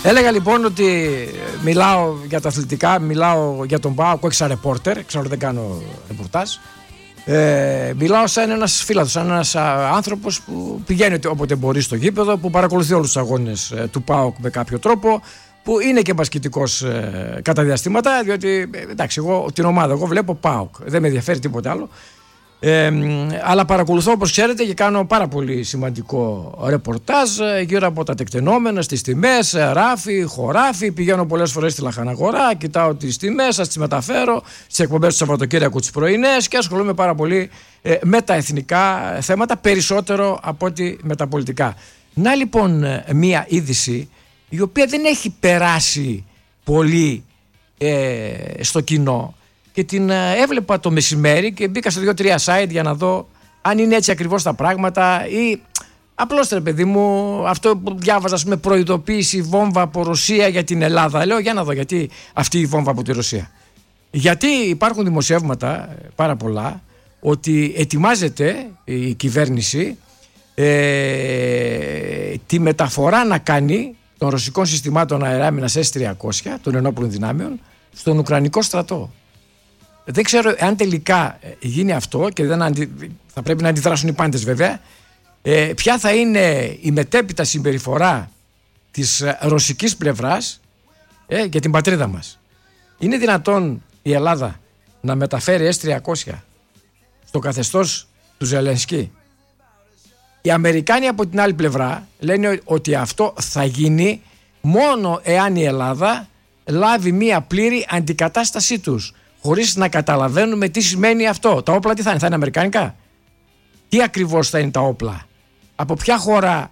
Έλεγα λοιπόν ότι μιλάω για τα αθλητικά, μιλάω για τον ΠΑΟΚ, όχι σαν ρεπόρτερ, ξέρω δεν κάνω ρεπορτάζ. Μιλάω σαν ένας φίλαθος, σαν ένας άνθρωπος που πηγαίνει όποτε μπορεί στο γήπεδο, που παρακολουθεί όλους τους αγώνες του ΠΑΟΚ με κάποιο τρόπο, που είναι και μπασκετικός κατά διαστήματα, διότι εντάξει, εγώ την ομάδα, εγώ βλέπω ΠΑΟΚ, δεν με ενδιαφέρει τίποτε άλλο. Αλλά παρακολουθώ, όπως ξέρετε, και κάνω πάρα πολύ σημαντικό ρεπορτάζ γύρω από τα τεκτενόμενα, στις τιμές, ράφι, χωράφι. Πηγαίνω πολλές φορές στη Λαχαναγορά, κοιτάω τις τιμές, σας τις μεταφέρω στις εκπομπές του Σαββατοκύριακου, τις πρωινές, και ασχολούμαι πάρα πολύ με τα εθνικά θέματα, περισσότερο από ότι με τα πολιτικά. Να λοιπόν μία είδηση η οποία δεν έχει περάσει πολύ στο κοινό. Και την έβλεπα το μεσημέρι και μπήκα σε 2-3 site για να δω αν είναι έτσι ακριβώς τα πράγματα ή απλώς, ρε παιδί μου, αυτό που διάβαζα, με προειδοποίηση βόμβα από Ρωσία για την Ελλάδα. Λέω για να δω γιατί αυτή η βόμβα από τη Ρωσία. Γιατί υπάρχουν δημοσιεύματα πάρα πολλά ότι ετοιμάζεται η κυβέρνηση τη μεταφορά να κάνει των ρωσικών συστημάτων αεράμινας S-300 των ενόπλων δυνάμεων στον Ουκρανικό στρατό. Δεν ξέρω αν τελικά γίνει αυτό και θα πρέπει να αντιδράσουν οι πάντες βέβαια. Ποια θα είναι η μετέπειτα συμπεριφορά της ρωσικής πλευράς για την πατρίδα μας. Είναι δυνατόν η Ελλάδα να μεταφέρει S-300 στο καθεστώς του Ζελενσκί? Οι Αμερικάνοι από την άλλη πλευρά λένε ότι αυτό θα γίνει μόνο εάν η Ελλάδα λάβει μία πλήρη αντικατάστασή τους, χωρίς να καταλαβαίνουμε τι σημαίνει αυτό. Τα όπλα τι θα είναι αμερικανικά? Τι ακριβώς θα είναι τα όπλα? Από ποια χώρα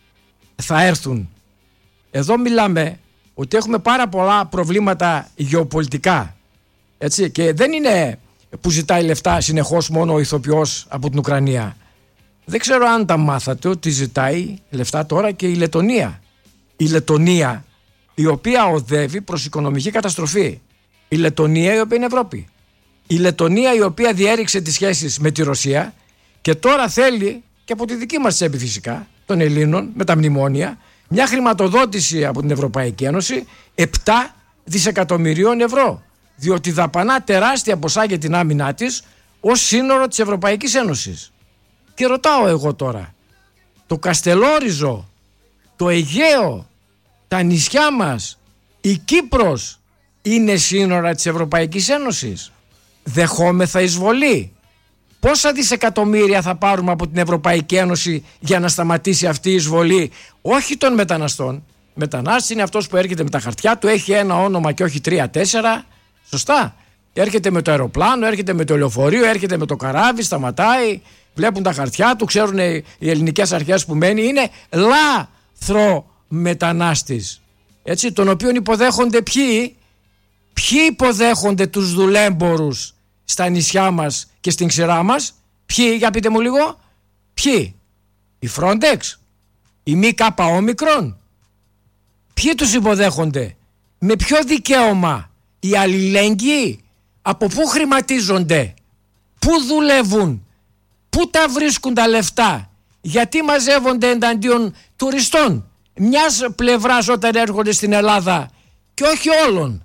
θα έρθουν? Εδώ μιλάμε ότι έχουμε πάρα πολλά προβλήματα γεωπολιτικά, έτσι, και δεν είναι που ζητάει λεφτά συνεχώς μόνο ο ηθοποιός από την Ουκρανία. Δεν ξέρω αν τα μάθατε ότι ζητάει λεφτά τώρα και η Λετονία. Η Λετονία, η οποία οδεύει προς οικονομική καταστροφή. Η Λετονία η οποία είναι Ευρώπη. Η Λετονία η οποία διέριξε τις σχέσεις με τη Ρωσία και τώρα θέλει και από τη δική μας τσέπη φυσικά, των Ελλήνων, με τα μνημόνια, μια χρηματοδότηση από την Ευρωπαϊκή Ένωση 7 δισεκατομμυρίων ευρώ. Διότι δαπανά τεράστια ποσά για την άμυνά της ως σύνορο της Ευρωπαϊκής Ένωσης. Και ρωτάω εγώ τώρα, το Καστελόριζο, το Αιγαίο, τα νησιά μας, η Κύπρος είναι σύνορα της Ευρωπαϊκής Ένωσης? Δεχόμεθα εισβολή? Πόσα δισεκατομμύρια θα πάρουμε από την Ευρωπαϊκή Ένωση για να σταματήσει αυτή η εισβολή? Όχι των μεταναστών. Μετανάστης είναι αυτός που έρχεται με τα χαρτιά του, έχει ένα όνομα και όχι 3-4. Σωστά. Έρχεται με το αεροπλάνο, έρχεται με το λεωφορείο, έρχεται με το καράβι, σταματάει, βλέπουν τα χαρτιά του, ξέρουν οι ελληνικές αρχές που μένει. Είναι λάθρο-μετανάστης. Έτσι, τον οποίον υποδέχονται ποιοι? Ποιοι υποδέχονται τους δουλέμπορους στα νησιά μας και στην ξηρά μας? Ποιοι, για πείτε μου λίγο? Ποιοι? Η Frontex? Η ΜΚΟ? Ποιοι τους υποδέχονται? Με ποιο δικαίωμα? Οι αλληλέγγυοι? Από πού χρηματίζονται? Πού δουλεύουν? Πού τα βρίσκουν τα λεφτά? Γιατί μαζεύονται εναντίον τουριστών μιας πλευράς όταν έρχονται στην Ελλάδα και όχι όλων?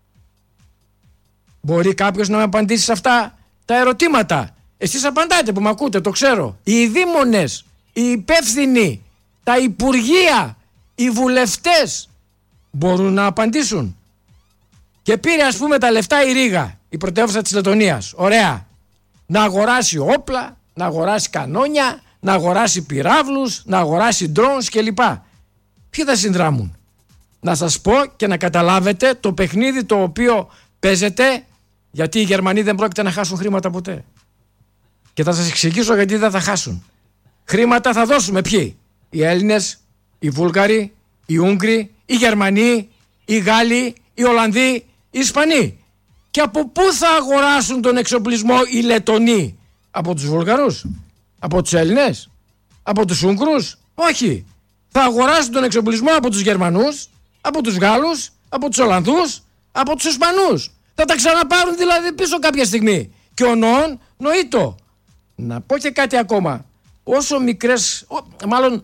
Μπορεί κάποιος να με απαντήσει σε αυτά τα ερωτήματα? Εσείς απαντάτε που με ακούτε, το ξέρω. Οι δήμονες, οι υπεύθυνοι, τα υπουργεία, οι βουλευτές μπορούν να απαντήσουν. Και πήρε ας πούμε τα λεφτά η Ρήγα, η πρωτεύουσα της Λετωνίας. Ωραία. Να αγοράσει όπλα, να αγοράσει κανόνια, να αγοράσει πυράβλους, να αγοράσει drones κλπ. Ποιοι θα συνδράμουν? Να σας πω και να καταλάβετε το παιχνίδι το οποίο παίζεται, γιατί οι Γερμανοί δεν πρόκειται να χάσουν χρήματα ποτέ. Και θα σας εξηγήσω γιατί δεν θα χάσουν. Χρήματα θα δώσουμε ποιοι? Οι Έλληνες, οι Βούλγαροι, οι Ούγγροι, οι Γερμανοί, οι Γάλλοι, οι Ολλανδοί, οι Ισπανοί. Και από πού θα αγοράσουν τον εξοπλισμό οι Λετονοί? Από τους Βούλγαρους? Από τους Έλληνες? Από τους Ούγγρους? Όχι. Θα αγοράσουν τον εξοπλισμό από τους Γερμανούς, από τους Γάλλους, από τους Ολλανδούς, από τους Ισπανούς. Θα τα ξαναπάρουν δηλαδή πίσω κάποια στιγμή. Και ο νοών νοήτο. Να πω και κάτι ακόμα. Όσο μικρές, μάλλον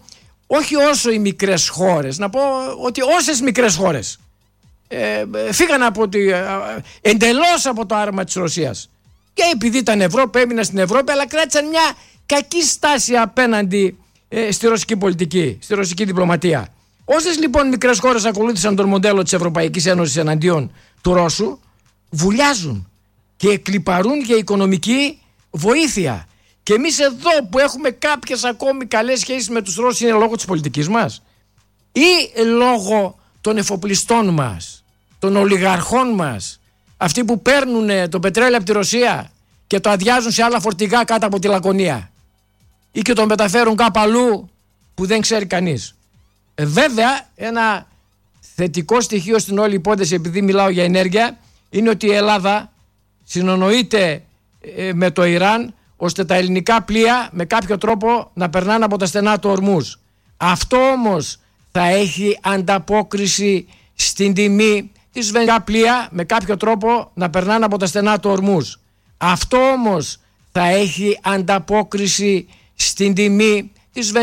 όχι όσο οι μικρές χώρες, να πω ότι όσες μικρές χώρες φύγαν εντελώς από το άρωμα της Ρωσίας, και επειδή ήταν Ευρώπη, έμειναν στην Ευρώπη, αλλά κράτησαν μια κακή στάση απέναντι στη ρωσική πολιτική, στη ρωσική διπλωματία. Όσες λοιπόν μικρές χώρες ακολούθησαν τον μοντέλο της Ευρωπαϊκής Ένωσης εναντίον του Ρώσου, βουλιάζουν και εκλιπαρούν για οικονομική βοήθεια. Και εμείς εδώ που έχουμε κάποιες ακόμη καλές σχέσεις με τους Ρώσους, είναι λόγω της πολιτικής μας ή λόγω των εφοπλιστών μας, των ολιγαρχών μας, αυτοί που παίρνουν το πετρέλαιο από τη Ρωσία και το αδειάζουν σε άλλα φορτηγά κάτω από τη Λακωνία ή και το μεταφέρουν κάπου αλλού που δεν ξέρει κανείς. Βέβαια, ένα θετικό στοιχείο στην όλη υπόθεση, επειδή μιλάω για ενέργεια, είναι ότι η Ελλάδα συνονοείται με το Ιράν, ώστε τα ελληνικά πλοία με κάποιο τρόπο να περνάνε από τα στενά του Ορμούζ. Αυτό όμως θα έχει ανταπόκριση στην τιμή της πλοία με κάποιο τρόπο να περνάνε από τα στενά του Ορμούζ. Αυτό όμως θα έχει ανταπόκριση στην τιμή της